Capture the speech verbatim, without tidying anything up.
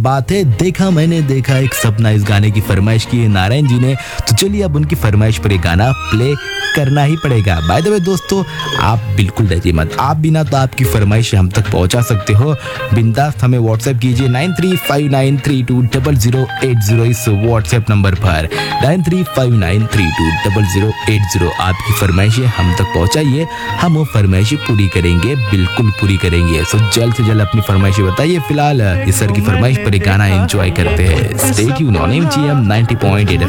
बात है देखा मैंने देखा एक सपना, इस गाने की फरमाइश की है नारायण जी ने। तो चलिए अब उनकी फरमाइश पर ये गाना प्ले करना ही पड़ेगा। बाय द वे दोस्तों, आप बिल्कुल डरिए मत, आप बिना तो आपकी फरमाइश हम तक पहुंचा सकते हो। बिंदास हमें व्हाट्सएप कीजिए nine three five nine three to double zero eight zero इस व्हाट्सएप नंबर पर nine three five nine three to double zero eight zero. आपकी फरमाइशें हम तक पहुंचाइए, हम वो फरमाइशें पूरी करेंगे, बिल्कुल पूरी करेंगे। सो जल्द से जल्द अपनी फरमाइशें बताइए। फिलहाल इस सर की फरमाइश पर एक गाना एंजॉय करते हैं। Stay tune on M G M ninety point eight.